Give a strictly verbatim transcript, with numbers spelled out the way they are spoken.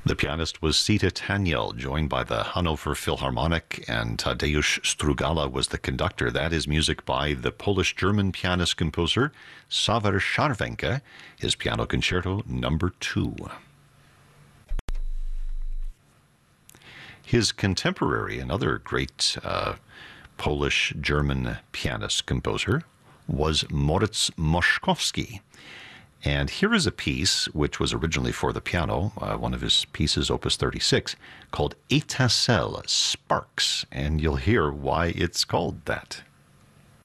The pianist was Sita Tanyel, joined by the Hanover Philharmonic, and Tadeusz Strugala was the conductor. That is music by the Polish-German pianist-composer Sawar Szarwenka, his Piano Concerto Number two. His contemporary, another great uh, Polish-German pianist-composer, was Moritz Moszkowski. And here is a piece which was originally for the piano, uh, one of his pieces, Opus thirty-six, called Étincelle, Sparks. And you'll hear why it's called that.